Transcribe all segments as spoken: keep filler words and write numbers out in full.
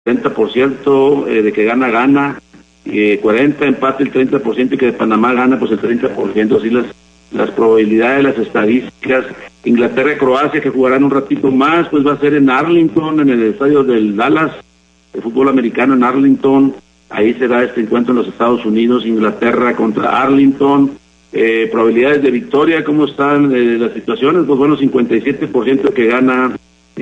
treinta por ciento eh, de que gana, gana, eh, cuarenta empate el treinta por ciento y que de Panamá gana pues el treinta por ciento, así las, las probabilidades, las estadísticas. Inglaterra y Croacia, que jugarán un ratito más, pues va a ser en Arlington, en el estadio del Dallas, el fútbol americano en Arlington. Ahí será este encuentro en los Estados Unidos, Inglaterra contra Arlington. Eh, probabilidades de victoria, ¿cómo están eh, las situaciones? Pues bueno, cincuenta y siete por ciento que gana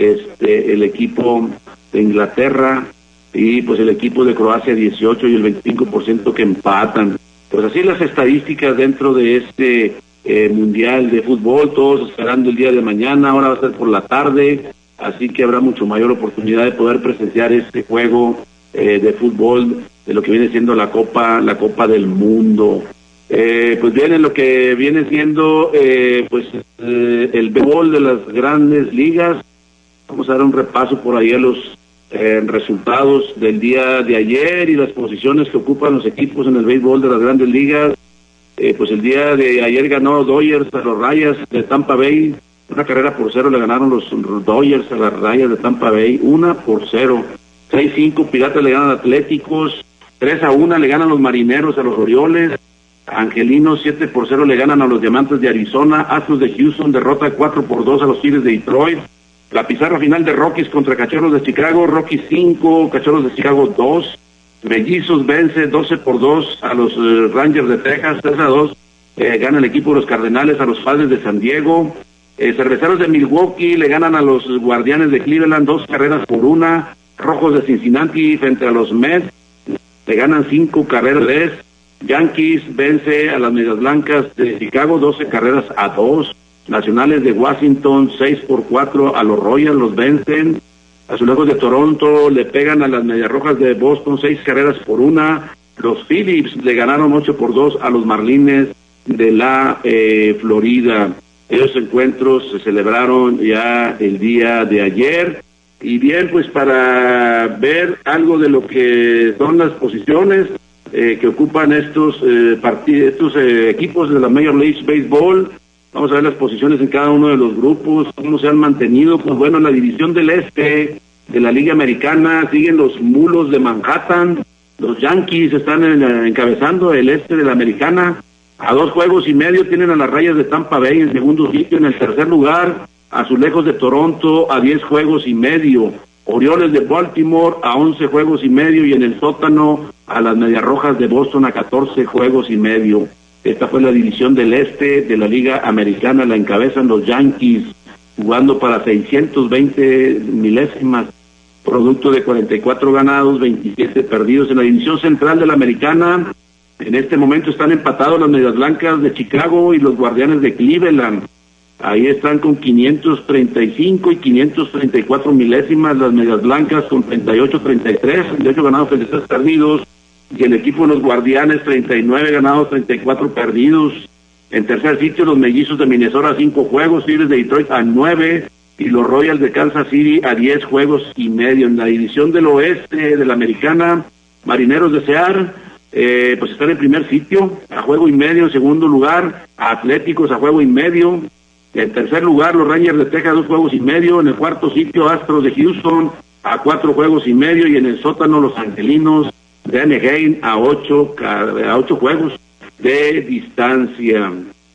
este el equipo de Inglaterra y pues el equipo de Croacia dieciocho y el veinticinco por ciento que empatan. Pues así las estadísticas dentro de este eh, Mundial de Fútbol, todos esperando el día de mañana, ahora va a ser por la tarde, así que habrá mucho mayor oportunidad de poder presenciar este juego eh, de fútbol de lo que viene siendo la Copa, la Copa del Mundo. Eh, pues viene lo que viene siendo eh, pues eh, el béisbol de las grandes ligas. Vamos a dar un repaso por ahí a los eh, resultados del día de ayer y las posiciones que ocupan los equipos en el béisbol de las grandes ligas. Eh, pues el día de ayer ganó Dodgers a los Rayas de Tampa Bay, una carrera por cero le ganaron los Dodgers a las Rayas de Tampa Bay, una por cero. seis cinco Piratas le ganan a Atléticos, tres a una le ganan los Marineros a los Orioles. Angelinos siete por cero le ganan a los Diamantes de Arizona. Astros de Houston derrota cuatro por dos a los Tigres de Detroit. La pizarra final de Rockies contra Cachorros de Chicago, Rockies cinco, Cachorros de Chicago dos. Mellizos vence doce por dos a los eh, Rangers de Texas, tres a dos. Eh, gana el equipo de los Cardenales a los Padres de San Diego. Eh, Cerveceros de Milwaukee le ganan a los Guardianes de Cleveland dos carreras por una. Rojos de Cincinnati frente a los Mets le ganan cinco carreras a tres. Yankees vence a las Medias Blancas de Chicago doce carreras a dos. Nacionales de Washington seis por cuatro a los Royals, los vencen. Azulejos de Toronto le pegan a las Medias Rojas de Boston seis carreras por una. Los Phillies le ganaron ocho por dos a los Marlins de la eh, Florida. Esos encuentros se celebraron ya el día de ayer. Y bien, pues para ver algo de lo que son las posiciones eh, que ocupan estos eh, partidos, estos eh, equipos de la Major League Baseball. Vamos a ver las posiciones en cada uno de los grupos, cómo se han mantenido. Pues bueno, en la división del este de la Liga Americana siguen los Mulos de Manhattan. Los Yankees están en, encabezando el este de la Americana. A dos juegos y medio tienen a las Rayas de Tampa Bay en segundo sitio. En el tercer lugar, Azulejos de Toronto a diez juegos y medio. Orioles de Baltimore a once juegos y medio. Y en el sótano, a las Medias Rojas de Boston a catorce juegos y medio. Esta fue la división del este de la Liga Americana, la encabezan los Yankees, jugando para seiscientos veinte milésimas, producto de cuarenta y cuatro ganados, veintisiete perdidos. En la división central de la Americana, en este momento están empatados las Medias Blancas de Chicago y los Guardianes de Cleveland. Ahí están con quinientos treinta y cinco y quinientos treinta y cuatro milésimas, las Medias Blancas con treinta y ocho treinta y tres, treinta y ocho ganados, treinta y tres perdidos. Y el equipo de los Guardianes, treinta y nueve ganados, treinta y cuatro perdidos. En tercer sitio, los Mellizos de Minnesota, cinco juegos, Tigres de Detroit a nueve, y los Royals de Kansas City a diez juegos y medio. En la división del oeste de la Americana, Marineros de Seattle, eh, pues están en primer sitio, a juego y medio. En segundo lugar, Atléticos a juego y medio. En tercer lugar, los Rangers de Texas, dos juegos y medio. En el cuarto sitio, Astros de Houston a cuatro juegos y medio. Y en el sótano, los Angelinos de Anaheim a ocho, a ocho juegos de distancia.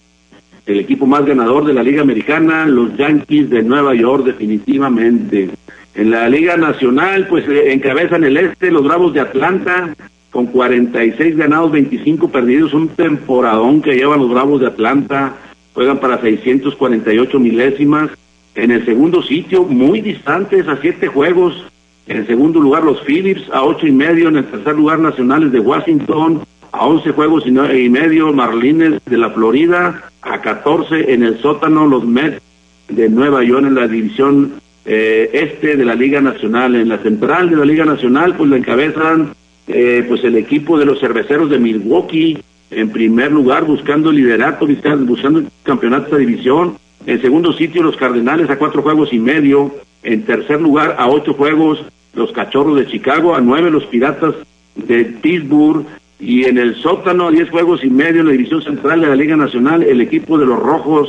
El equipo más ganador de la Liga Americana, los Yankees de Nueva York, definitivamente. En la Liga Nacional, pues eh, encabezan el este, los Bravos de Atlanta, con cuarenta y seis ganados, veinticinco perdidos, un temporadón que llevan los Bravos de Atlanta, juegan para seiscientos cuarenta y ocho milésimas. En el segundo sitio, muy distantes, a siete juegos. En el segundo lugar, los Phillies a ocho y medio. En el tercer lugar, Nacionales de Washington a once juegos y medio. Marlins de la Florida a catorce. En el sótano, los Mets de Nueva York en la división eh, este de la Liga Nacional. En la central de la Liga Nacional, pues la encabezan eh, pues el equipo de los Cerveceros de Milwaukee en primer lugar, buscando el liderato, buscando el campeonato de esta división. En segundo sitio, los Cardenales a cuatro juegos y medio. En tercer lugar, a ocho juegos, los Cachorros de Chicago, a nueve los Piratas de Pittsburgh, y en el sótano, a diez juegos y medio, en la división central de la Liga Nacional, el equipo de los Rojos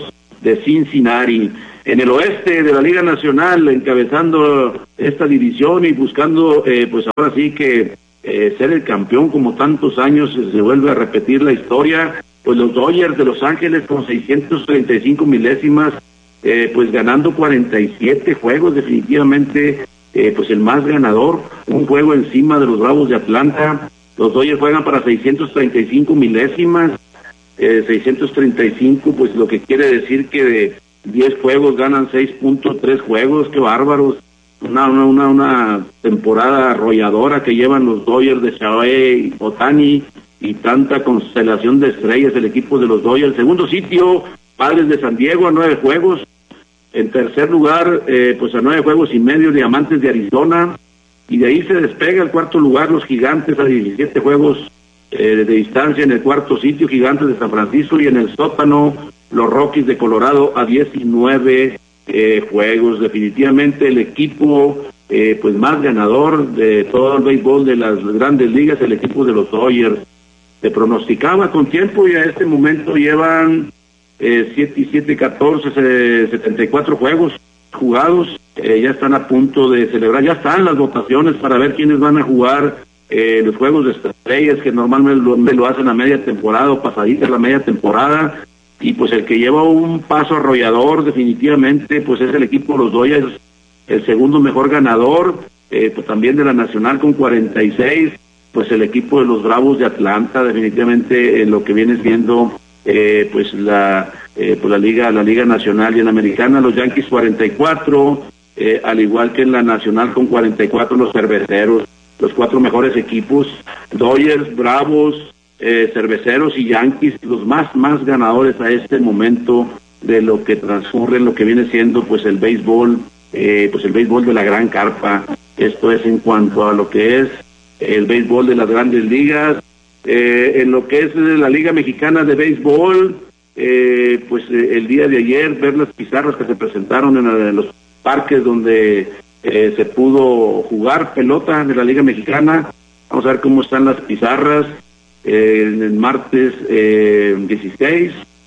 de Cincinnati. En el oeste de la Liga Nacional, encabezando esta división y buscando, eh, pues ahora sí que eh, ser el campeón como tantos años, se vuelve a repetir la historia, pues los Dodgers de Los Ángeles con seiscientos treinta y cinco milésimas, eh, pues ganando cuarenta y siete juegos, definitivamente eh, pues el más ganador, un juego encima de los Bravos de Atlanta. Los Dodgers juegan para seiscientos treinta y cinco milésimas, eh, seiscientos treinta y cinco, pues lo que quiere decir que de diez juegos ganan seis punto tres juegos. Qué bárbaros, una, una, una, una temporada arrolladora que llevan los Dodgers de Shohei Ohtani y tanta constelación de estrellas el equipo de los Dodgers. Segundo sitio, Padres de San Diego a nueve juegos. En tercer lugar, eh, pues a nueve juegos y medio, Diamantes de Arizona. Y de ahí se despega el cuarto lugar, los Gigantes a diecisiete juegos eh, de distancia en el cuarto sitio, Gigantes de San Francisco, y en el sótano, los Rockies de Colorado a diecinueve eh, juegos. Definitivamente el equipo eh, pues más ganador de todo el béisbol de las grandes ligas, el equipo de los Dodgers. Se pronosticaba con tiempo y a este momento llevan eh, siete y siete, catorce, setenta y cuatro juegos jugados. Eh, ya están a punto de celebrar, ya están las votaciones para ver quiénes van a jugar eh, los juegos de estrellas, que normalmente lo, lo hacen a media temporada o pasadita la media temporada, y pues el que lleva un paso arrollador definitivamente pues es el equipo de los Dodgers, el segundo mejor ganador, eh, pues también de la Nacional con cuarenta y seis, pues el equipo de los Bravos de Atlanta, definitivamente en lo que viene siendo eh, pues la eh, pues la liga la liga nacional y en la americana, los Yankees cuarenta y cuatro, eh, al igual que en la Nacional con cuarenta y cuatro los Cerveceros, los cuatro mejores equipos, Dodgers, Bravos, eh, Cerveceros y Yankees, los más más ganadores a este momento de lo que transcurre, lo que viene siendo pues el béisbol, eh, pues el béisbol de la gran carpa. Esto es en cuanto a lo que es el béisbol de las grandes ligas. Eh, en lo que es la Liga Mexicana de Béisbol, eh, pues eh, el día de ayer ver las pizarras que se presentaron en, la, en los parques donde eh, se pudo jugar pelota de la Liga Mexicana. Vamos a ver cómo están las pizarras eh, en el martes eh, dieciséis.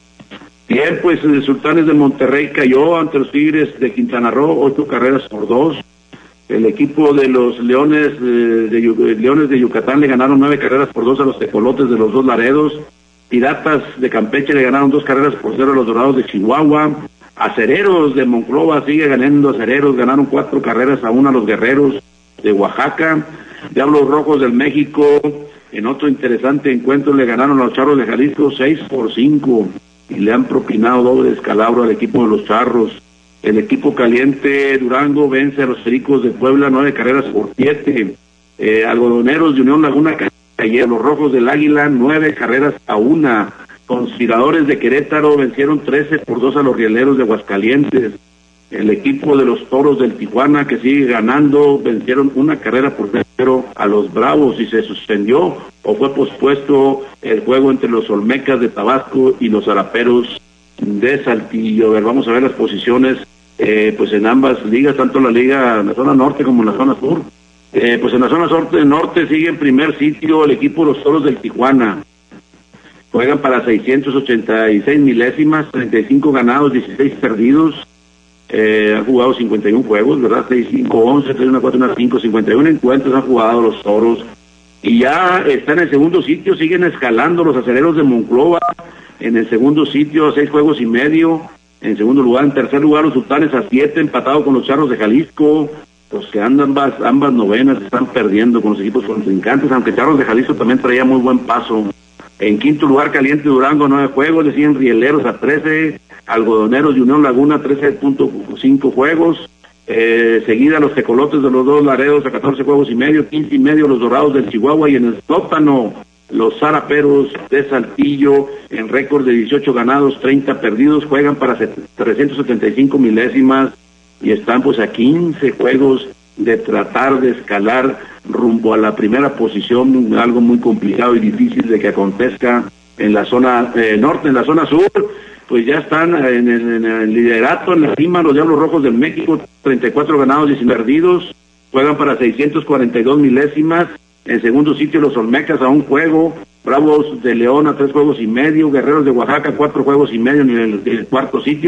Bien, pues el Sultanes de Monterrey cayó ante los Tigres de Quintana Roo, ocho carreras por dos. El equipo de los Leones eh, de, de Leones de Yucatán le ganaron nueve carreras por dos a los Tecolotes de los Dos Laredos. Piratas de Campeche le ganaron dos carreras por cero a los Dorados de Chihuahua. Acereros de Monclova sigue ganando Acereros, ganaron cuatro carreras a una a los Guerreros de Oaxaca. Diablos Rojos del México, en otro interesante encuentro, le ganaron a los Charros de Jalisco seis por cinco y le han propinado doble descalabro al equipo de los Charros. El equipo caliente Durango vence a los Pericos de Puebla nueve carreras por siete. Eh, Algodoneros de Unión Laguna cayeron los Rojos del Águila nueve carreras a una. Conspiradores de Querétaro vencieron trece por dos a los Rieleros de Aguascalientes. El equipo de los Toros del Tijuana, que sigue ganando, vencieron una carrera por cero a los Bravos y se suspendió o fue pospuesto el juego entre los Olmecas de Tabasco y los Araperos de Saltillo. A ver, vamos a ver las posiciones eh, pues en ambas ligas, tanto la liga en la zona norte como en la zona sur. Eh, pues en la zona norte, norte sigue en primer sitio el equipo de los Toros del Tijuana. Juegan para seiscientos ochenta y seis milésimas, treinta y cinco ganados, dieciséis perdidos. Eh, han jugado cincuenta y uno juegos, ¿verdad? seis, cinco, once, tres, uno, cuatro, uno, cinco, cincuenta y uno encuentros han jugado los Toros. Y ya están en el segundo sitio, siguen escalando los Acereros de Monclova. En el segundo sitio, seis juegos y medio. En segundo lugar, en tercer lugar, los Sultanes a siete, empatado con los Charros de Jalisco. Los que andan ambas, ambas novenas están perdiendo con los equipos contrincantes, aunque Charros de Jalisco también traía muy buen paso. En quinto lugar, Caliente Durango, nueve juegos, le siguen Rieleros a trece, Algodoneros de Unión Laguna, trece punto cinco juegos. Eh, seguida los Tecolotes de los Dos Laredos a catorce juegos y medio, quince y medio los Dorados del Chihuahua, y en el sótano los Zaraperos de Saltillo en récord de dieciocho ganados, treinta perdidos, juegan para trescientos setenta y cinco milésimas y están pues a quince juegos de tratar de escalar rumbo a la primera posición, algo muy complicado y difícil de que acontezca en la zona eh, norte. En la zona sur pues ya están en el, en el liderato, en la cima, los Diablos Rojos del México, treinta y cuatro ganados, diecinueve perdidos, juegan para seiscientos cuarenta y dos milésimas. En segundo sitio los Olmecas a un juego, Bravos de León a tres juegos y medio, Guerreros de Oaxaca cuatro juegos y medio en el, el cuarto sitio,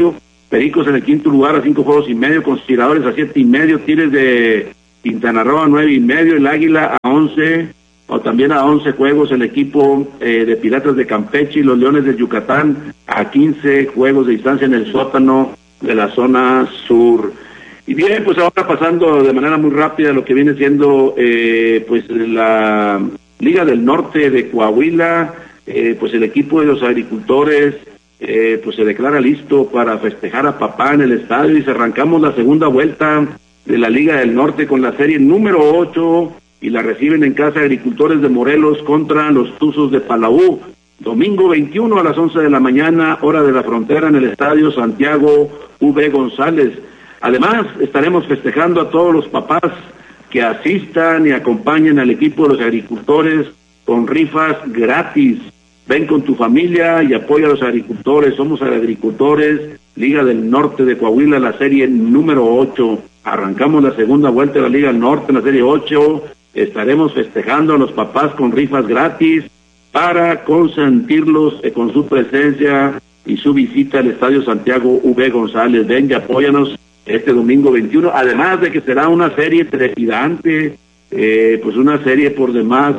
Pericos en el quinto lugar a cinco juegos y medio, Conspiradores a siete y medio, Tigres de Quintana Roo a nueve y medio, el Águila a once, o también a once juegos el equipo eh, de Piratas de Campeche y los Leones de Yucatán a quince juegos de distancia en el sótano de la zona sur. Y bien, pues ahora pasando de manera muy rápida lo que viene siendo eh, pues la Liga del Norte de Coahuila, eh, pues el equipo de los agricultores eh, pues se declara listo para festejar a papá en el estadio y se arrancamos la segunda vuelta de la Liga del Norte con la serie número ocho y la reciben en casa Agricultores de Morelos contra los Tuzos de Palau. Domingo veintiuno a las once de la mañana, hora de la frontera en el estadio Santiago U V González. Además, estaremos festejando a todos los papás que asistan y acompañen al equipo de los agricultores con rifas gratis. Ven con tu familia y apoya a los agricultores. Somos agricultores, Liga del Norte de Coahuila, la serie número ocho. Arrancamos la segunda vuelta de la Liga del Norte, la serie ocho. Estaremos festejando a los papás con rifas gratis para consentirlos eh, con su presencia y su visita al Estadio Santiago U V González. Ven y apóyanos este domingo veintiuno, además de que será una serie trepidante, eh, pues una serie por demás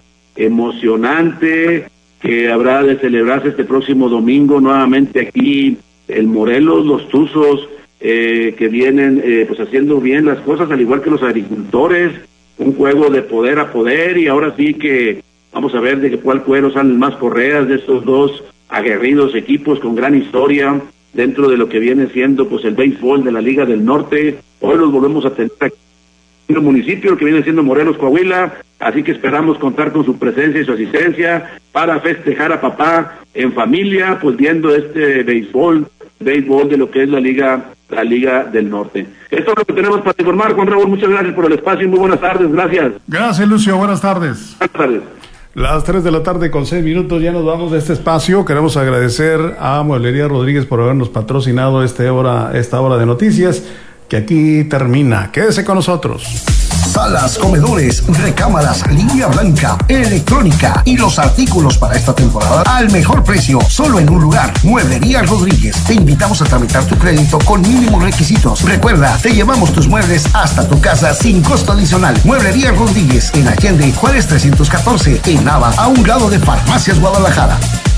emocionante, que habrá de celebrarse este próximo domingo nuevamente aquí en Morelos, los Tuzos, eh, que vienen eh, pues haciendo bien las cosas, al igual que los agricultores, un juego de poder a poder, y ahora sí que vamos a ver de cuál cuero salen más correas de estos dos aguerridos equipos con gran historia dentro de lo que viene siendo pues el béisbol de la Liga del Norte. Hoy los volvemos a tener aquí en el municipio que viene siendo Morelos, Coahuila, así que esperamos contar con su presencia y su asistencia para festejar a papá en familia, pues viendo este béisbol, béisbol de lo que es la Liga, la Liga del Norte. Esto es lo que tenemos para informar, Juan Raúl, muchas gracias por el espacio y muy buenas tardes, gracias. Gracias, Lucio, buenas tardes. Buenas tardes. Las tres de la tarde con seis minutos, ya nos vamos de este espacio. Queremos agradecer a Mueblería Rodríguez por habernos patrocinado este hora, esta hora de noticias, que aquí termina. Quédese con nosotros. Salas, comedores, recámaras, línea blanca, electrónica y los artículos para esta temporada al mejor precio, solo en un lugar. Mueblería Rodríguez. Te invitamos a tramitar tu crédito con mínimos requisitos. Recuerda, te llevamos tus muebles hasta tu casa sin costo adicional. Mueblería Rodríguez en Allende, Juárez trescientos catorce, en Nava, a un lado de Farmacias Guadalajara.